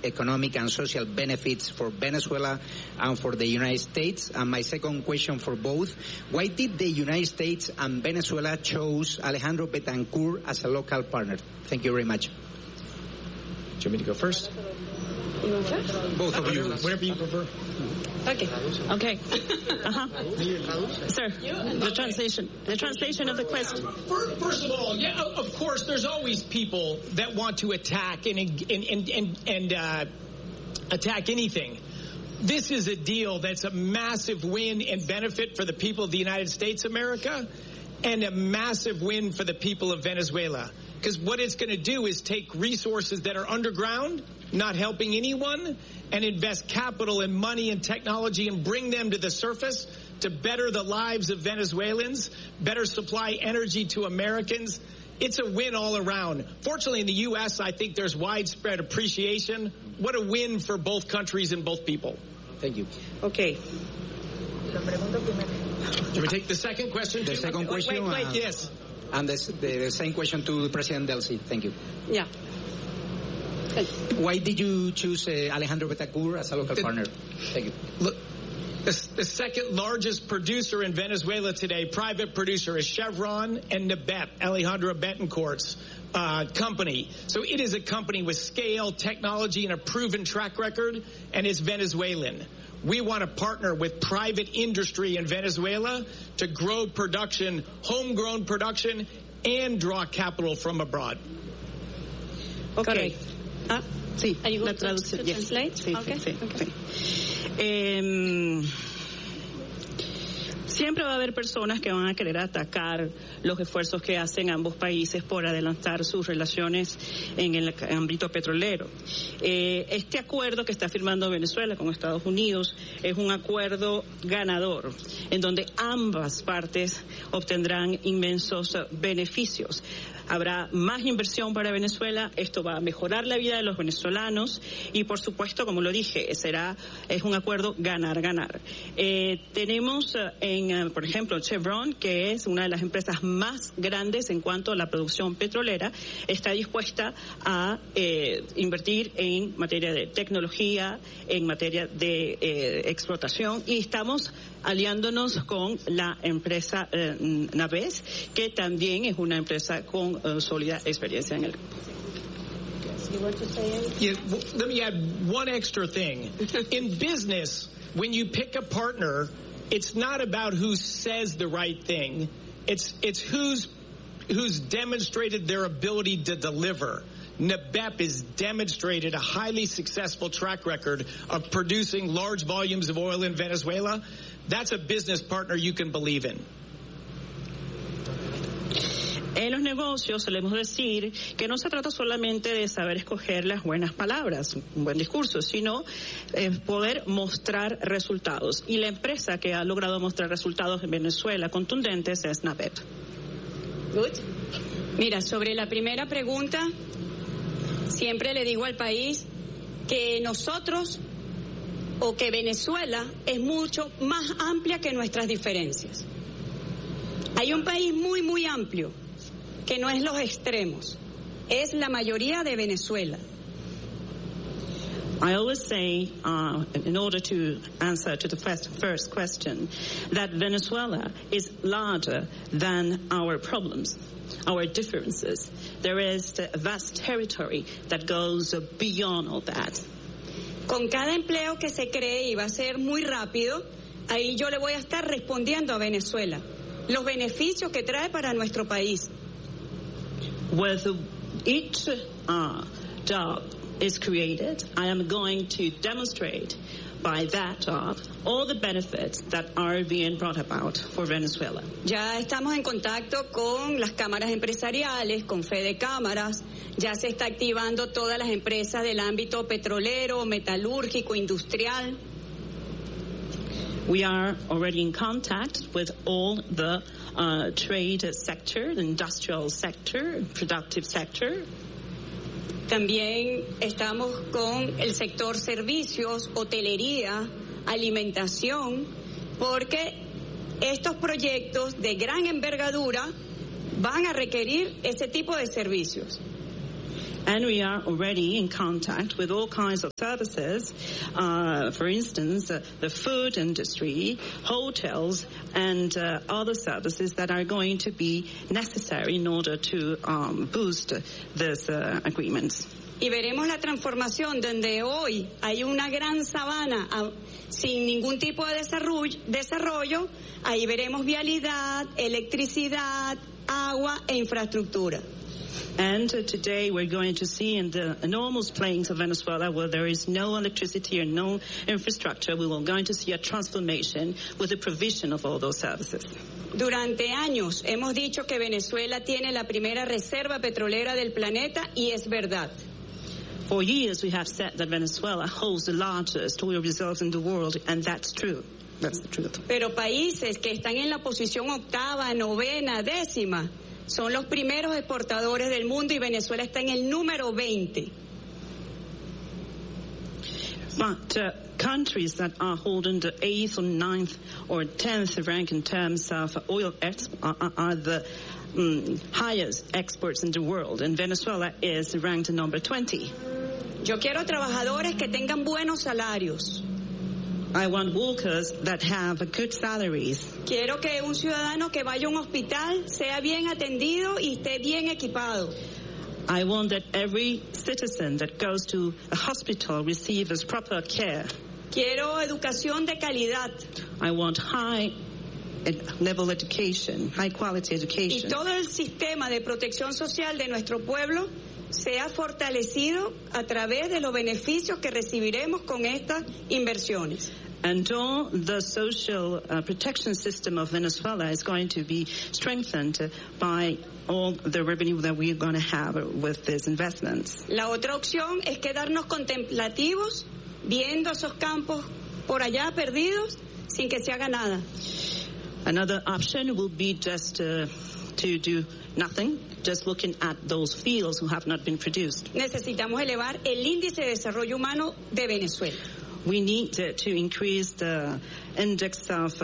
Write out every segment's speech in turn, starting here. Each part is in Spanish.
economic and social benefits for Venezuela and for the United States? And my second question for both, why did the United States and Venezuela choose Alejandro Betancourt as a local partner? Thank you very much. Do you want me to go first? You want first? Both of you. Whatever you prefer. Okay. Okay. Sir, the translation of the question. First of all, yeah, of course, there's always people that want to attack and attack anything. This is a deal that's a massive win and benefit for the people of the United States of America and a massive win for the people of Venezuela. Because what it's going to do is take resources that are underground, not helping anyone, and invest capital and money and technology and bring them to the surface to better the lives of Venezuelans, better supply energy to Americans. It's a win all around. Fortunately, in the U.S., I think there's widespread appreciation. What a win for both countries and both people. Thank you. Okay. Can we take the second question? The second question? Wait. Yes. And the same question to President Delcy. Thank you. Yeah. Why did you choose Alejandro Betancourt as a local partner? Thank you. Look, the second largest producer in Venezuela today, private producer, is Chevron and NEBET, Alejandro Betancourt's company. So it is a company with scale, technology, and a proven track record, and it's Venezuelan. We want to partner with private industry in Venezuela to grow production, homegrown production, and draw capital from abroad. Okay. Sí, Are you la going to traducción. Yes. translate? Sí, Okay. sí. Siempre va a haber personas que van a querer atacar los esfuerzos que hacen ambos países por adelantar sus relaciones en el ámbito petrolero. Este acuerdo que está firmando Venezuela con Estados Unidos es un acuerdo ganador, en donde ambas partes obtendrán inmensos beneficios. Habrá más inversión para Venezuela, esto va a mejorar la vida de los venezolanos y, por supuesto, como lo dije, es un acuerdo ganar-ganar. Tenemos por ejemplo, Chevron, que es una de las empresas más grandes en cuanto a la producción petrolera, está dispuesta a invertir en materia de tecnología, en materia de explotación, y estamos aliándonos con la empresa Naves, que también es una empresa con sólida experiencia en el campo. Yeah, let me add one extra thing. In business, when you pick a partner, it's not about who says the right thing. It's who's demonstrated their ability to deliver. NEBEP has demonstrated a highly successful track record of producing large volumes of oil in Venezuela. That's a business partner you can believe in. En los negocios solemos decir que no se trata solamente de saber escoger las buenas palabras, un buen discurso, sino poder mostrar resultados. Y la empresa que ha logrado mostrar resultados en Venezuela contundentes es NEBEP. Good. Mira, sobre la primera pregunta, siempre le digo al país que nosotros o que Venezuela es mucho más amplia que nuestras diferencias. Hay un país muy, muy amplio, que no es los extremos, es la mayoría de Venezuela. I always say, in order to answer to the first question, that Venezuela is larger than our problems, our differences. There is a vast territory that goes beyond all that. Con cada empleo que se cree, y va a ser muy rápido, ahí yo le voy a estar respondiendo a Venezuela los beneficios que trae para nuestro país. With each job is created, I am going to demonstrate by that job all the benefits that are being brought about for Venezuela. Ya estamos en contacto con las cámaras empresariales, con Fede Cámaras, ya se está activando todas las empresas del ámbito petrolero, metalúrgico, industrial. We are already in contact with all the trade sector, the industrial sector, productive sector. También estamos con el sector servicios, hotelería, alimentación, porque estos proyectos de gran envergadura van a requerir ese tipo de servicios. And we are already in contact with all kinds of services, for instance, the food industry, hotels, and other services that are going to be necessary in order to boost these agreements. Y veremos la transformación donde hoy hay una gran sabana sin ningún tipo de desarrollo. Ahí veremos vialidad, electricidad, agua e infraestructura. And today we're going to see in the enormous plains of Venezuela where there is no electricity or no infrastructure, we are going to see a transformation with the provision of all those services. Durante años hemos dicho que Venezuela tiene la primera reserva petrolera del planeta y es verdad. For years we have said that Venezuela holds the largest oil reserves in the world, and that's true. That's the truth. Pero países que están en la posición octava, novena, décima, son los primeros exportadores del mundo y Venezuela está en el número 20. But countries that are holding the 8th or 9th or 10th rank in terms of oil are the highest exports in the world, and Venezuela is ranked number 20. Yo quiero trabajadores que tengan buenos salarios. I want workers that have good salaries. Quiero que un ciudadano que vaya a un hospital sea bien atendido y esté bien equipado. I want that every citizen that goes to a hospital receives proper care. Quiero educación de calidad. I want high level education, high quality education. Y todo el sistema de protección social de nuestro pueblo sea fortalecido a través de los beneficios que recibiremos con estas inversiones. And all the social protection system of Venezuela is going to be strengthened by all the revenue that we're going to have with these investments. La otra opción es quedarnos contemplativos, viendo esos campos por allá perdidos, sin que se haga nada. Another option will be just to do nothing, just looking at those fields who have not been produced. Necesitamos elevar el índice de desarrollo humano de Venezuela. We need to increase the index of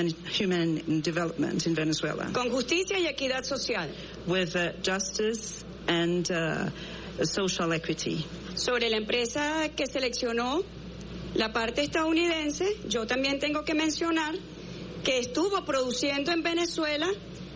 human development in Venezuela. Con justicia y equidad social. With justice and social equity. Sobre la empresa que seleccionó la parte estadounidense, yo también tengo que mencionar que estuvo produciendo en Venezuela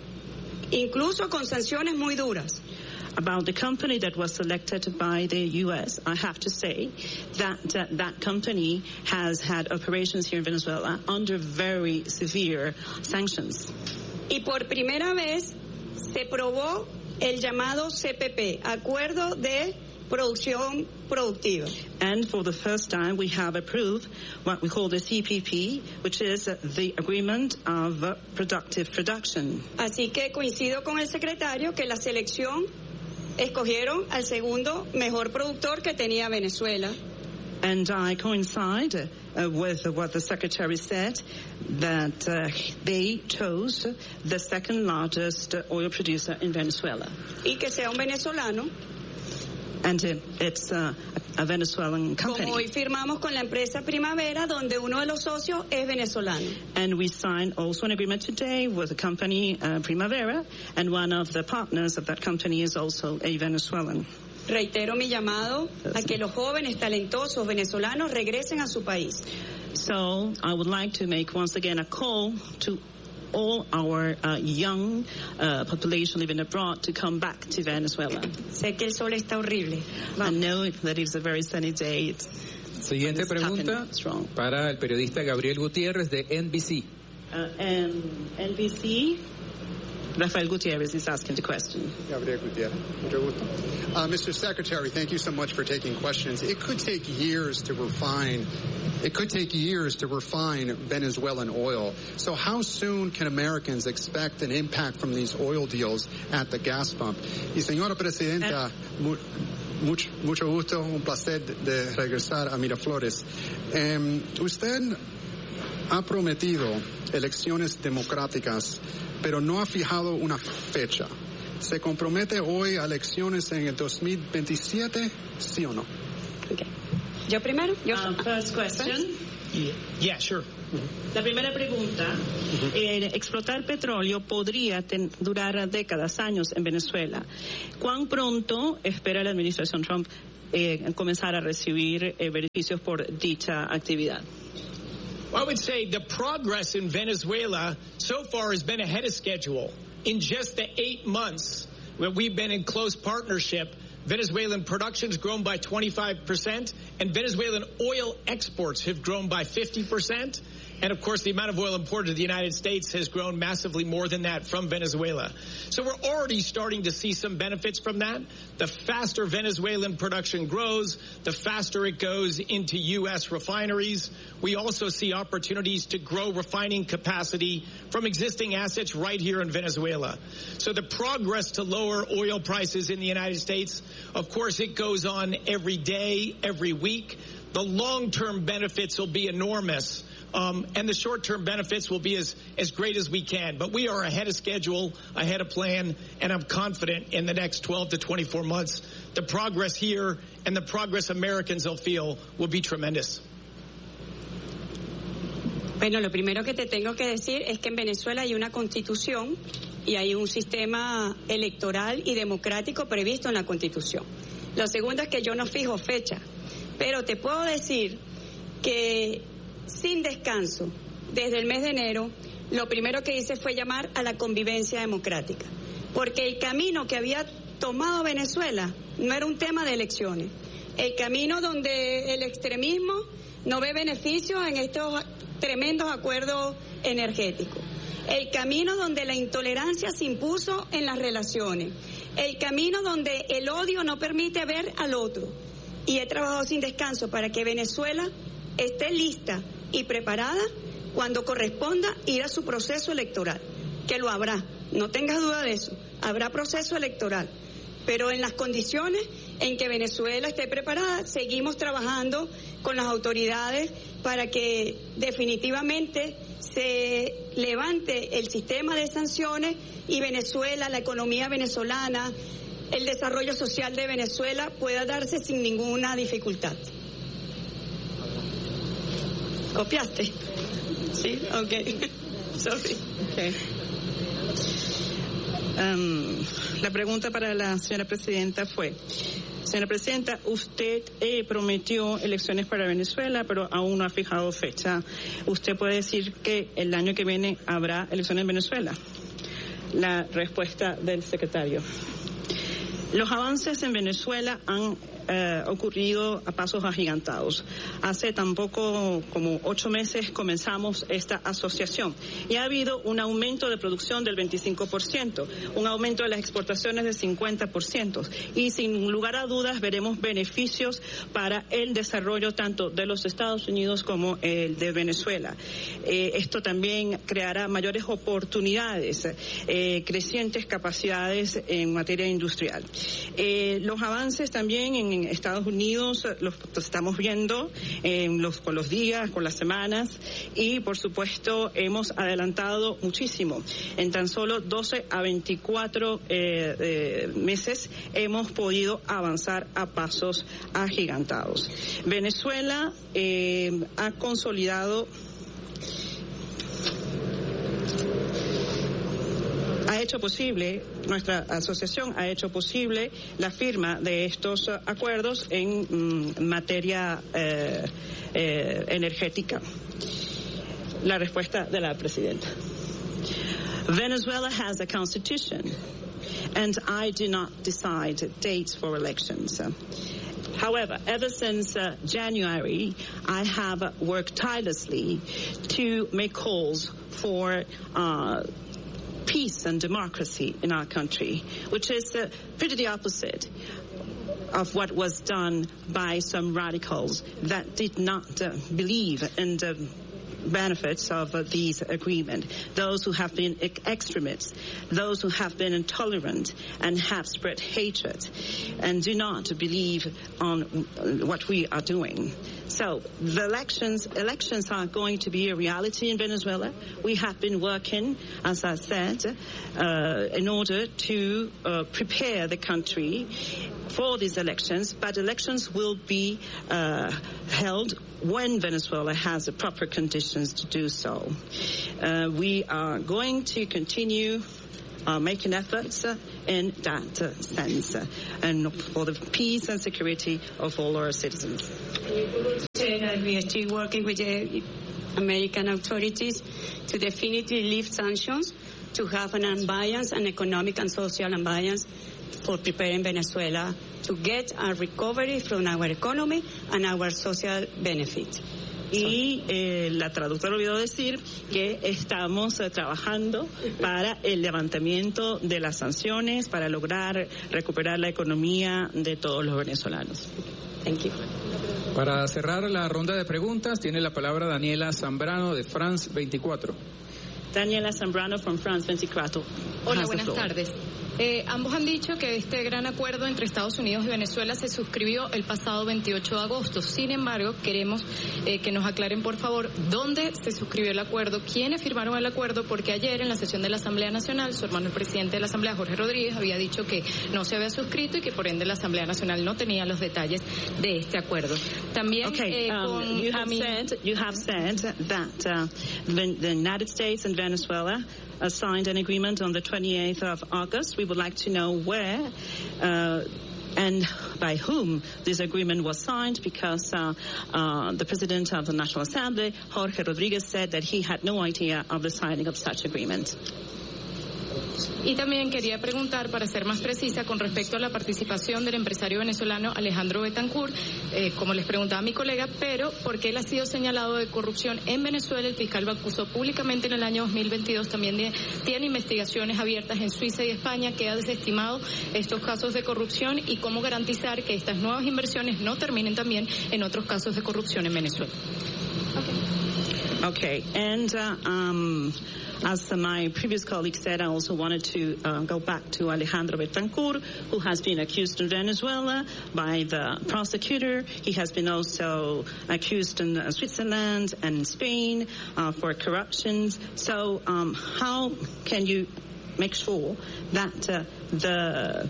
incluso con sanciones muy duras. About the company that was selected by the U.S., I have to say that that company has had operations here in Venezuela under very severe sanctions. Y por primera vez se probó el llamado CPP, Acuerdo de Producción Productiva. And for the first time, we have approved what we call the CPP, which is the Agreement of Productive Production. Así que coincido con el secretario que la selección escogieron al segundo mejor productor que tenía Venezuela. And I coincide with what the secretary said, that they chose the second largest oil producer in Venezuela. Y que sea un venezolano. And it's a Venezuelan company. Como hoy firmamos con la empresa Primavera, donde uno de los socios es venezolano. And we signed also an agreement today with the company Primavera, and one of the partners of that company is also a Venezuelan. Reitero mi llamado a que los jóvenes talentosos venezolanos regresen a su país. So I would like to make once again a call to all our young population living abroad to come back to Venezuela. Sé que el sol está horrible. I know that it's a very sunny day. Siguiente pregunta para el periodista Gabriel Gutiérrez de NBC. NBC. Rafael Gutierrez is asking the question. Gabriel Gutierrez. Mr. Secretary, thank you so much for taking questions. It could take years to refine Venezuelan oil. So how soon can Americans expect an impact from these oil deals at the gas pump? Y señora Presidenta, mucho gusto, un placer de regresar a Miraflores. Usted ha prometido elecciones democráticas, pero no ha fijado una fecha. ¿Se compromete hoy a elecciones en el 2027, sí o no? Okay. Yo primero. First question. Yeah, sure. La primera pregunta, explotar petróleo podría durar décadas, años en Venezuela. ¿Cuán pronto espera la administración Trump comenzar a recibir beneficios por dicha actividad? I would say the progress in Venezuela so far has been ahead of schedule. In just the 8 months where we've been in close partnership, Venezuelan production's grown by 25%, and Venezuelan oil exports have grown by 50%. And, of course, the amount of oil imported to the United States has grown massively more than that from Venezuela. So we're already starting to see some benefits from that. The faster Venezuelan production grows, the faster it goes into U.S. refineries. We also see opportunities to grow refining capacity from existing assets right here in Venezuela. So the progress to lower oil prices in the United States, of course, it goes on every day, every week. The long-term benefits will be enormous. And the short-term benefits will be as great as we can. But we are ahead of schedule, ahead of plan, and I'm confident in the next 12 to 24 months, the progress here and the progress Americans will feel will be tremendous. Bueno, lo primero que te tengo que decir es que en Venezuela hay una constitución y hay un sistema electoral y democrático previsto en la constitución. Lo segundo es que yo no fijo fecha, pero te puedo decir que sin descanso, desde el mes de enero, lo primero que hice fue llamar a la convivencia democrática, porque el camino que había tomado Venezuela no era un tema de elecciones, el camino donde el extremismo no ve beneficios en estos tremendos acuerdos energéticos, el camino donde la intolerancia se impuso en las relaciones, el camino donde el odio no permite ver al otro, y he trabajado sin descanso para que Venezuela esté lista y preparada cuando corresponda ir a su proceso electoral, que lo habrá, no tengas duda de eso, habrá proceso electoral, pero en las condiciones en que Venezuela esté preparada, seguimos trabajando con las autoridades para que definitivamente se levante el sistema de sanciones y Venezuela, la economía venezolana, el desarrollo social de Venezuela pueda darse sin ninguna dificultad. ¿Copiaste? Sí, ok. Sorry. Okay. La pregunta para la señora presidenta fue, señora presidenta, usted prometió elecciones para Venezuela, pero aún no ha fijado fecha. ¿Usted puede decir que el año que viene habrá elecciones en Venezuela? La respuesta del secretario. Los avances en Venezuela han ocurrido a pasos agigantados. Hace tan poco como 8 meses comenzamos esta asociación y ha habido un aumento de producción del 25%, un aumento de las exportaciones del 50% y sin lugar a dudas veremos beneficios para el desarrollo tanto de los Estados Unidos como el de Venezuela. Esto también creará mayores oportunidades, crecientes capacidades en materia industrial. Los avances también en Estados Unidos los estamos viendo con los días, con las semanas y por supuesto hemos adelantado muchísimo. En tan solo 12 a 24 meses hemos podido avanzar a pasos agigantados. Venezuela ha consolidado, ha hecho posible, nuestra asociación ha hecho posible la firma de estos acuerdos en materia energética. La respuesta de la presidenta. Venezuela has a constitution, and I do not decide dates for elections. However, ever since January, I have worked tirelessly to make calls for peace and democracy in our country, which is pretty the opposite of what was done by some radicals that did not believe in the benefits of these agreements, those who have been extremists, those who have been intolerant and have spread hatred and do not believe on what we are doing. So the elections are going to be a reality in Venezuela. We have been working, as I said, in order to prepare the country for these elections, but elections will be held when Venezuela has the proper conditions conditions to do so. We are going to continue making efforts in that sense and for the peace and security of all our citizens. We are still working with the American authorities to definitively lift sanctions, to have an unbiased and economic and social unbiased for preparing Venezuela to get a recovery from our economy and our social benefits. Y la traductora olvidó decir que estamos trabajando para el levantamiento de las sanciones para lograr recuperar la economía de todos los venezolanos. Thank you. Para cerrar la ronda de preguntas, tiene la palabra Daniela Zambrano de France 24. Daniela Zambrano from France 24. Hola, buenas tardes. Ambos han dicho que este gran acuerdo entre Estados Unidos y Venezuela se suscribió el pasado 28 de agosto. Sin embargo, queremos que nos aclaren, por favor, dónde se suscribió el acuerdo, quiénes firmaron el acuerdo, porque ayer en la sesión de la Asamblea Nacional, su hermano el presidente de la Asamblea, Jorge Rodríguez, había dicho que no se había suscrito y que por ende la Asamblea Nacional no tenía los detalles de este acuerdo. También you have said that the United States and Venezuela signed an agreement on the 28th of August. We would like to know where and by whom this agreement was signed, because the President of the National Assembly, Jorge Rodríguez, said that he had no idea of the signing of such agreement. Y también quería preguntar, para ser más precisa, con respecto a la participación del empresario venezolano Alejandro Betancourt, como les preguntaba a mi colega, pero porque él ha sido señalado de corrupción en Venezuela. El fiscal lo acusó públicamente en el año 2022, también tiene investigaciones abiertas en Suiza y España, que ha desestimado estos casos de corrupción, y cómo garantizar que estas nuevas inversiones no terminen también en otros casos de corrupción en Venezuela. Okay, and as my previous colleague said, I also wanted to go back to Alejandro Betancourt, who has been accused in Venezuela by the prosecutor. He has been also accused in Switzerland and in Spain for corruption. So how can you make sure that the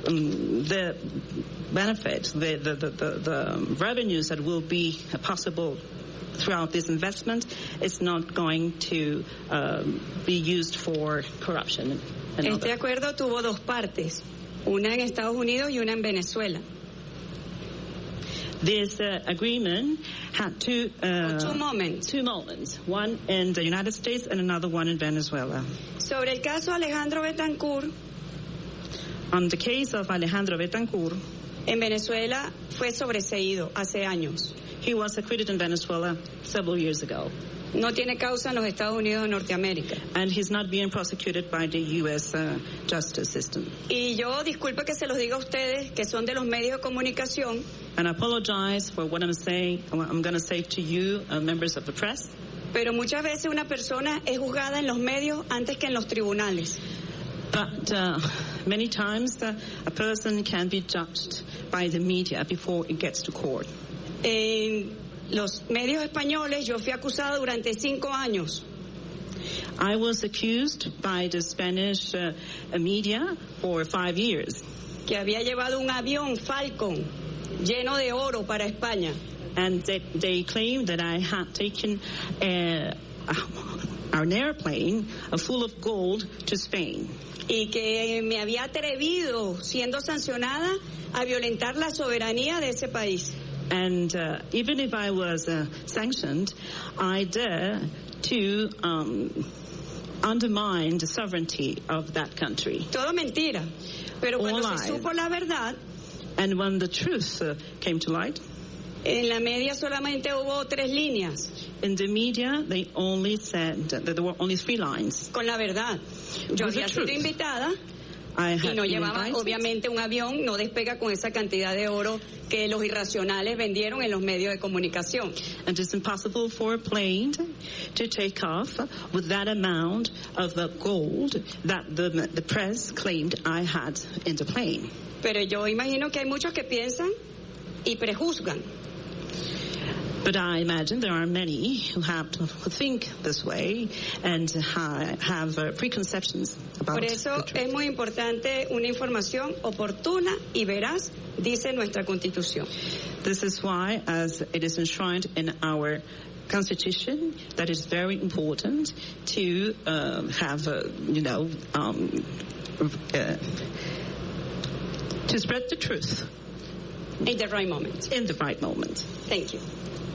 benefit, the revenues that will be possible throughout this investment is not going to be used for corruption? Este acuerdo tuvo dos partes, una en Estados Unidos y una en Venezuela. This agreement had two moments, one in the United States and another one in Venezuela. Sobre el caso Alejandro Betancourt, on the case of Alejandro Betancourt, en Venezuela fue sobreseído hace años. He was acquitted in Venezuela several years ago. No tiene causa en los Estados Unidos de Norteamérica. And he's not being prosecuted by the U.S. justice system. Y yo disculpe que se los diga a ustedes, que son de los medios de comunicación. And I apologize for what I'm saying. I'm going to say to you, members of the press. Pero muchas veces una persona es juzgada en los medios antes que en los tribunales. But many times a person can be judged by the media before it gets to court. En los medios españoles yo fui acusada durante 5 años. I was accused by the Spanish media for 5 years. Que había llevado un avión Falcon lleno de oro para España. And they claimed that I had taken an airplane full of gold to Spain. Y que me había atrevido, siendo sancionada, a violentar la soberanía de ese país. And even if I was sanctioned, I dare to undermine the sovereignty of that country. Todo mentira. Pero cuando se supo la verdad, and when the truth came to light, en la media solamente hubo 3 líneas. In the media, they only said that there were only 3 lines. Con la verdad. Yo había sido invitada. Y no llevaba, obviamente, un avión, no despega con esa cantidad de oro que los irracionales vendieron en los medios de comunicación. And it's impossible for a plane to take off with that amount of gold that the press claimed I had in the plane. Pero yo imagino que hay muchos que piensan y prejuzgan. But I imagine there are many who think this way and have preconceptions about Por eso the truth. es muy importante una información oportuna y veraz, dice nuestra Constitución. This is why, as it is enshrined in our Constitution, that is very important to have, to spread the truth In the right moment. in the right moment. Thank you.